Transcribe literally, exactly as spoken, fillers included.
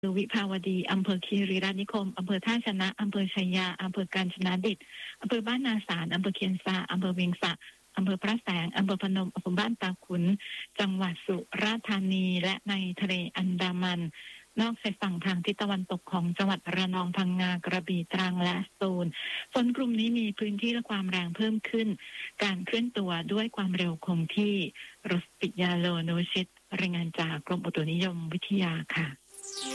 วิภาวดีอำเภอคีรีรัตนิคมอำเภอท่าชนะอำเภอชัยยาอำเภอกาญจนาดิษฐ์อำเภอบ้านนาสารอำเภอเคียนซาอำเภอเวียงสะอำเภอพระแสงอำเภอพนมอำเภอบ้านตาขุนจังหวัดสุราษฎร์ธานีและในทะเลอันดามันนอกชายฝั่งทางทิศตะวันตกของจังหวัดระนองพังงากระบี่ตรังและสตูลฝนกลุ่มนี้มีพื้นที่และความแรงเพิ่มขึ้นการเคลื่อนตัวด้วยความเร็วคงที่รสปิยาโลโนชิตรายงานจากกรมอุตุนิยมวิทยาค่ะ